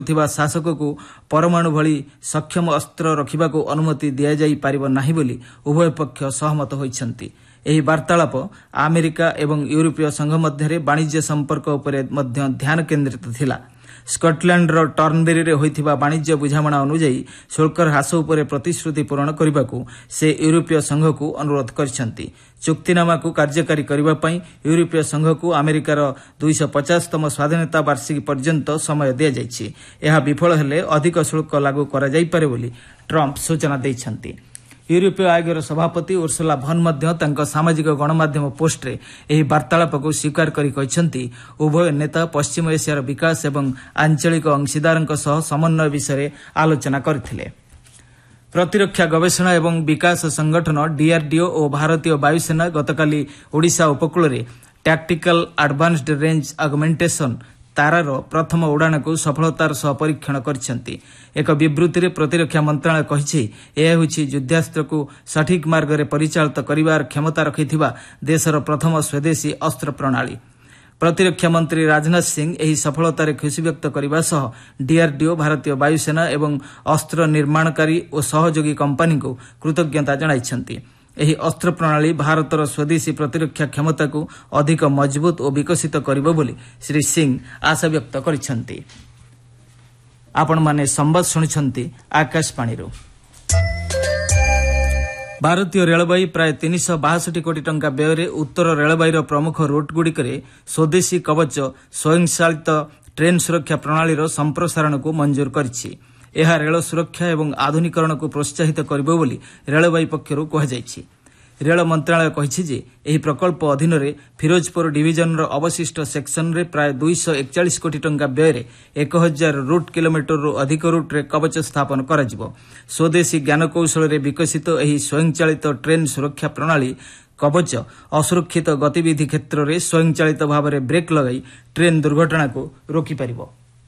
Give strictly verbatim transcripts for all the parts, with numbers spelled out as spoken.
ଥିବା ଶାସକକୁ ପରମାଣୁ ଭଳି ସକ୍ଷମ ଅସ୍ତ୍ର ରଖିବାକୁ ଅନୁମତି ଦିଆଯାଇ ପାରିବ ନାହିଁ ବୋଲି ଉଭୟ ପକ୍ଷ ସହମତ ହୋଇଛନ୍ତି। ଏହି ବାର୍ତ୍ତାଳାପ ଆମେରିକା ଏବଂ ୟୁରୋପୀୟ ସଂଘ ମଧ୍ୟରେ ବାଣିଜ୍ୟ ସମ୍ପର୍କ ଉପରେ ମଧ୍ୟ ଧ୍ୟାନ କେନ୍ଦ୍ରିତ ଥିଲା। ସ୍କଟଲ୍ୟାଣ୍ଡର ଟର୍ନବେରିରେ ହୋଇଥିବା ବାଣିଜ୍ୟ ବୁଝାମଣା ଅନୁଯାୟୀ ଶୁଳ୍କର ହ୍ରାସ ଉପରେ ପ୍ରତିଶ୍ରୁତି ପୂରଣ କରିବାକୁ ସେ ୟୁରୋପୀୟ ସଂଘକୁ ଅନୁରୋଧ କରିଛନ୍ତି। ଚୁକ୍ତିନାମାକୁ କାର୍ଯ୍ୟକାରୀ କରିବା ପାଇଁ ୟୁରୋପୀୟ ସଂଘକୁ ଆମେରିକାର ଦୁଇଶହ ପଚାଶତମ ସ୍ୱାଧୀନତା ବାର୍ଷିକୀ ପର୍ଯ୍ୟନ୍ତ ସମୟ ଦିଆଯାଇଛି। ଏହା ବିଫଳ ହେଲେ ଅଧିକ ଶୁଳ୍କ ଲାଗୁ କରାଯାଇପାରେ ବୋଲି ଟ୍ରମ୍ପ ସୂଚନା ଦେଇଛନ୍ତି। ୟୁରୋପୀୟ ଆୟୋଗର ସଭାପତି ଉର୍ସୁଲା ଭନ୍ ମଧ୍ୟ ତାଙ୍କ ସାମାଜିକ ଗଣମାଧ୍ୟମ ପୋଷ୍ଟରେ ଏହି ବାର୍ତ୍ତାଳାପକୁ ସ୍ୱୀକାର କରି କହିଛନ୍ତି ଉଭୟ ନେତା ପଶ୍ଚିମ ଏସିଆର ବିକାଶ ଏବଂ ଆଞ୍ଚଳିକ ଅଂଶୀଦାରଙ୍କ ସହ ସମନ୍ୱୟ ବିଷୟରେ ଆଲୋଚନା କରିଥିଲେ। ପ୍ରତିରକ୍ଷା ଗବେଷଣା ଏବଂ ବିକାଶ ସଂଗଠନ ଡିଆର୍ଡିଓ ଓ ଭାରତୀୟ ବାୟୁସେନା ଗତକାଲି ଓଡ଼ିଶା ଉପକୂଳରେ ଟ୍ୟାକ୍ଟିକାଲ ଆଡଭାନ୍ସଡ ରେଞ୍ଜ ଅଗମେଣ୍ଟେସନ୍ ତାରାର ପ୍ରଥମ ଉଡ଼ାଣକୁ ସଫଳତାର ସହ ପରୀକ୍ଷଣ କରିଛନ୍ତି। ଏକ ବିବୃତ୍ତିରେ ପ୍ରତିରକ୍ଷା ମନ୍ତ୍ରଣାଳୟ କହିଛି ଏହା ହେଉଛି ଯୁଦ୍ଧାସ୍ତ୍ରକୁ ସଠିକ୍ ମାର୍ଗରେ ପରିଚାଳିତ କରିବାର କ୍ଷମତା ରଖିଥିବା ଦେଶର ପ୍ରଥମ ସ୍ୱଦେଶୀ ଅସ୍ତ୍ର ପ୍ରଣାଳୀ। ପ୍ରତିରକ୍ଷା ମନ୍ତ୍ରୀ ରାଜନାଥ ସିଂ ଏହି ସଫଳତାରେ ଖୁସି ବ୍ୟକ୍ତ କରିବା ସହ ଡିଆର୍ଡିଓ ଭାରତୀୟ ବାୟୁସେନା ଏବଂ ଅସ୍ତ୍ର ନିର୍ମାଣକାରୀ ଓ ସହଯୋଗୀ କମ୍ପାନୀଙ୍କୁ କୃତଜ୍ଞତା ଜଣାଇଛନ୍ତି। ଏହି ଅସ୍ତ୍ର ପ୍ରଣାଳୀ ଭାରତର ସ୍ୱଦେଶୀ ପ୍ରତିରକ୍ଷା କ୍ଷମତାକୁ ଅଧିକ ମଜବୁତ ଓ ବିକଶିତ କରିବ ବୋଲି ଶ୍ରୀ ସିଂ ଆଶାବ୍ୟକ୍ତ କରିଛନ୍ତି। ଆପଣମାନେ ସମ୍ବାଦ ଶୁଣୁଛନ୍ତି ଆକାଶବାଣୀରୁ। ଭାରତୀୟ ରେଳବାଇ ପ୍ରାୟ ତିନିଶହ ବାଷଠି କୋଟି ଟଙ୍କା ବ୍ୟୟରେ ଉତ୍ତର ରେଳବାଇର ପ୍ରମୁଖ ରୁଟ୍ଗୁଡ଼ିକରେ ସ୍ୱଦେଶୀ କବଚ ସ୍ୱୟଂଚାଳିତ ଟ୍ରେନ୍ ସୁରକ୍ଷା ପ୍ରଣାଳୀର ସମ୍ପ୍ରସାରଣକୁ ମଞ୍ଜୁର କରିଛି। ଏହା ରେଳ ସୁରକ୍ଷା ଏବଂ ଆଧୁନିକରଣକୁ ପ୍ରୋତ୍ସାହିତ କରିବ ବୋଲି ରେଳବାଇ ପକ୍ଷରୁ କୁହାଯାଇଛି। ରେଳ ମନ୍ତ୍ରଣାଳୟ କହିଛି ଯେ ଏହି ପ୍ରକଳ୍ପ ଅଧୀନରେ ଫିରୋଜପୁର ଡିଭିଜନର ଅବଶିଷ୍ଟ ସେକ୍ସନରେ ପ୍ରାୟ ଦୁଇଶହ ଏକଚାଳିଶ କୋଟି ଟଙ୍କା ବ୍ୟୟରେ ଏକ ହଜାର ରୁଟ୍ କିଲୋମିଟରରୁ ଅଧିକ ରୁଟ୍ରେ କବଚ ସ୍ଥାପନ କରାଯିବ। ସ୍ୱଦେଶୀ ଜ୍ଞାନକୌଶଳରେ ବିକଶିତ ଏହି ସ୍ୱୟଂଚାଳିତ ଟ୍ରେନ୍ ସୁରକ୍ଷା ପ୍ରଣାଳୀ କବଚ ଅସୁରକ୍ଷିତ ଗତିବିଧି କ୍ଷେତ୍ରରେ ସ୍ୱୟଂଚାଳିତ ଭାବରେ ବ୍ରେକ୍ ଲଗାଇ ଟ୍ରେନ୍ ଦୁର୍ଘଟଣାକୁ ରୋକିପାରିବ।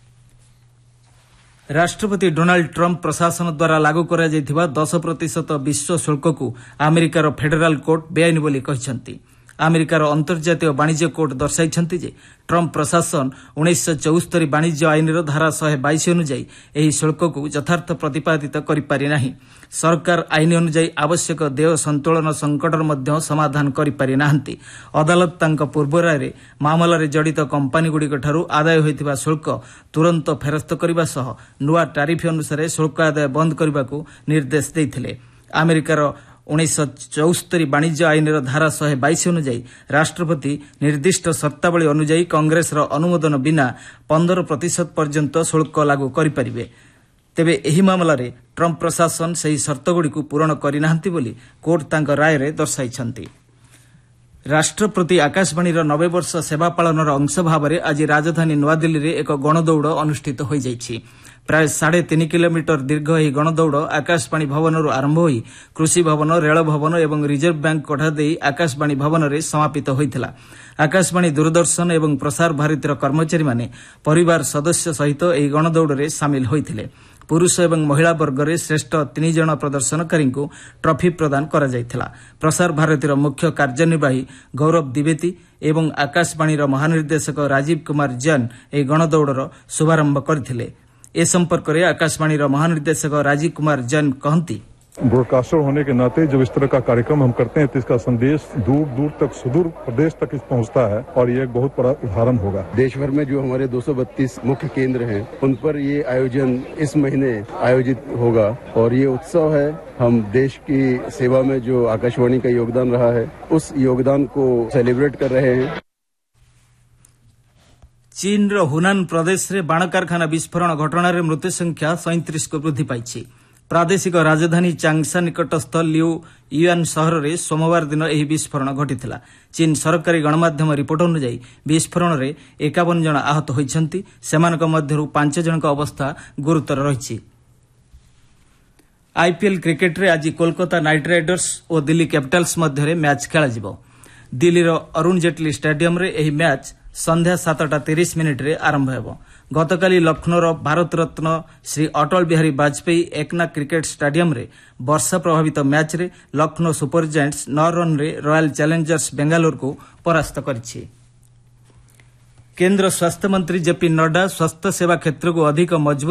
ରାଷ୍ଟ୍ରପତି ଡୋନାଲ୍ଡ ଟ୍ରମ୍ପ ପ୍ରଶାସନ ଦ୍ୱାରା ଲାଗୁ କରାଯାଇଥିବା ଦଶ ପ୍ରତିଶତ ବିଶ୍ୱ ଶୁଳ୍କକୁ ଆମେରିକାର ଫେଡେରାଲ୍ କୋର୍ଟ ବେଆଇନ ବୋଲି କହିଛନ୍ତି। ଆମେରିକାର ଅନ୍ତର୍ଜାତୀୟ ବାଣିଜ୍ୟ କୋର୍ଟ ଦର୍ଶାଇଛନ୍ତି ଯେ ଟ୍ରମ୍ପ ପ୍ରଶାସନ ଉଣେଇଶହ ଚଉସ୍ତରୀ ବାଣିଜ୍ୟ ଆଇନର ଧାରା ଶହେ ବାଇଶ ଅନୁଯାୟୀ ଏହି ଶୁଳ୍କକୁ ଯଥାର୍ଥ ପ୍ରତିପାଦିତ କରିପାରି ନାହିଁ। ସରକାର ଆଇନ ଅନୁଯାୟୀ ଆବଶ୍ୟକ ଦେୟ ସନ୍ତୁଳନ ସଙ୍କଟର ମଧ୍ୟ ସମାଧାନ କରିପାରି ନାହାନ୍ତି। ଅଦାଲତ ତାଙ୍କ ପୂର୍ବ ରାୟରେ ମାମଲାରେ ଜଡ଼ିତ କମ୍ପାନୀଗୁଡ଼ିକଠାରୁ ଆଦାୟ ହୋଇଥିବା ଶୁଳ୍କ ତୁରନ୍ତ ଫେରସ୍ତ କରିବା ସହ ନୂଆ ଟାରିଫ୍ ଅନୁସାରେ ଶୁଳ୍କ ଆଦାୟ ବନ୍ଦ କରିବାକୁ ନିର୍ଦ୍ଦେଶ ଦେଇଥିଲେ। ଆମେରିକାର ଉଣେଇଶହ ଚଉସ୍ତରୀ ବାଣିଜ୍ୟ ଆଇନର ଧାରା ଶହେ ବାଇଶ ଅନୁଯାୟୀ ରାଷ୍ଟ୍ରପତି ନିର୍ଦ୍ଦିଷ୍ଟ ସର୍ତ୍ତାବଳୀ ଅନୁଯାୟୀ କଂଗ୍ରେସର ଅନୁମୋଦନ ବିନା ପନ୍ଦର ପ୍ରତିଶତ ପର୍ଯ୍ୟନ୍ତ ଶୁଳ୍କ ଲାଗୁ କରିପାରିବେ। ତେବେ ଏହି ମାମଲାରେ ଟ୍ରମ୍ପ ପ୍ରଶାସନ ସେହି ସର୍ତ୍ତଗୁଡ଼ିକୁ ପୂରଣ କରିନାହାନ୍ତି ବୋଲି କୋର୍ଟ ତାଙ୍କ ରାୟରେ ଦର୍ଶାଇଛନ୍ତି। ରାଷ୍ଟ୍ରପତି ଆକାଶବାଣୀର ନବେ ବର୍ଷ ସେବା ପାଳନର ଅଂଶ ଭାବରେ ଆଜି ରାଜଧାନୀ ନୂଆଦିଲ୍ଲୀରେ ଏକ ଗଣଦୌଡ଼ ଅନୁଷ୍ଠିତ ହୋଇଯାଇଛି। ପ୍ରାୟ ସାଢ଼େ ତିନି କିଲୋମିଟର ଦୀର୍ଘ ଏହି ଗଣଦୌଡ଼ ଆକାଶବାଣୀ ଭବନରୁ ଆରମ୍ଭ ହୋଇ କୃଷି ଭବନ, ରେଳ ଭବନ ଏବଂ ରିଜର୍ଭ ବ୍ୟାଙ୍କ କୋଠା ଦେଇ ଆକାଶବାଣୀ ଭବନରେ ସମାପିତ ହୋଇଥିଲା। ଆକାଶବାଣୀ, ଦୂରଦର୍ଶନ ଏବଂ ପ୍ରସାର ଭାରତୀର କର୍ମଚାରୀମାନେ ପରିବାର ସଦସ୍ୟ ସହିତ ଏହି ଗଣଦୌଡ଼ରେ ସାମିଲ ହୋଇଥିଲେ। ପୁରୁଷ ଏବଂ ମହିଳା ବର୍ଗରେ ଶ୍ରେଷ୍ଠ ତିନି ଜଣ ପ୍ରଦର୍ଶନକାରୀଙ୍କୁ ଟ୍ରଫି ପ୍ରଦାନ କରାଯାଇଥିଲା। ପ୍ରସାର ଭାରତୀର ମୁଖ୍ୟ କାର୍ଯ୍ୟନିର୍ବାହୀ ଗୌରବ ଦ୍ୱିବେଦୀ ଏବଂ ଆକାଶବାଣୀର ମହାନିର୍ଦ୍ଦେଶକ ରାଜୀବ କୁମାର ଜୈନ ଏହି ଗଣଦୌଡ଼ର ଶୁଭାରମ୍ଭ କରିଥିଲେ। ଏ ସମ୍ପର୍କରେ ଆକାଶବାଣୀର ମହାନିର୍ଦ୍ଦେଶକ ରାଜୀବ କୁମାର ଜୈନ କହନ୍ତି, ब्रॉडकास्टर होने के नाते जब इस तरह का कार्यक्रम हम करते हैं तो इसका संदेश दूर दूर तक, सुदूर प्रदेश तक पहुंचता है और ये एक बहुत बड़ा उदाहरण होगा। देश भर में जो हमारे दो सौ बत्तीस मुख्य केंद्र हैं उन पर ये आयोजन इस महीने आयोजित होगा और ये उत्सव है। हम देश की सेवा में जो आकाशवाणी का योगदान रहा है उस योगदान को सेलिब्रेट कर रहे हैं। ଚୀନର ହୁନାନ ପ୍ରଦେଶରେ ବାଣ କାରଖାନା ବିସ୍ଫୋରଣ ଘଟଣାରେ ମୃତ୍ୟୁ ସଂଖ୍ୟା ସଇଁତିରିଶକୁ ବୃଦ୍ଧି ପାଇଛି। ପ୍ରାଦେଶିକ ରାଜଧାନୀ ଚାଙ୍ଗସା ନିକଟସ୍ଥ ଲିଉ ୟୁଆନ୍ ସହରରେ ସୋମବାର ଦିନ ଏହି ବିସ୍ଫୋରଣ ଘଟିଥିଲା। ଚୀନ ସରକାରୀ ଗଣମାଧ୍ୟମ ରିପୋର୍ଟ ଅନୁଯାୟୀ ବିସ୍ଫୋରଣରେ ଏକାବନ ଜଣ ଆହତ ହୋଇଛନ୍ତି। ସେମାନଙ୍କ ମଧ୍ୟରୁ ପାଞ୍ଚ ଜଣଙ୍କ ଅବସ୍ଥା ଗୁରୁତର ରହିଛି। ଆଇପିଏଲ୍ କ୍ରିକେଟରେ ଆଜି କୋଲକାତା ନାଇଟ୍ ରାଇଡର୍ସ ଓ ଦିଲ୍ଲୀ କ୍ୟାପିଟାଲ୍ସ ମଧ୍ୟରେ ମ୍ୟାଚ୍ ଖେଳାଯିବ। ଦିଲ୍ଲୀର ଅରୁଣ ଜେଟଲୀ ଷ୍ଟାଡିୟମ୍ରେ ଏହି ମ୍ୟାଚ୍ ସନ୍ଧ୍ୟା ସାତଟା ତିରିଶ ମିନିଟ୍ରେ ଆରମ୍ଭ ହେବ। ଗତକାଲି ଲକ୍ଷ୍ନୌର ଭାରତରତ୍ନ ଶ୍ରୀ ଅଟଳ ବିହାରୀ ବାଜପେୟୀ ଏକନା କ୍ରିକେଟ୍ ଷ୍ଟାଡିୟମ୍ରେ ବର୍ଷା ପ୍ରଭାବିତ ମ୍ୟାଚ୍ରେ ଲକ୍ଷ୍ନୌ ସୁପର ଜାଏଣ୍ଟସ୍ ନଅ ରନ୍ରେ ରୟାଲ୍ ଚ୍ୟାଲେଞ୍ଜର୍ସ ବେଙ୍ଗାଲୁରୁକୁ ପରାସ୍ତ କରିଛି। केन्द्र स्वास्थ्य मंत्री जेपी नड्डा स्वास्थ्य सेवा क्षेत्र को अधिक मजबूत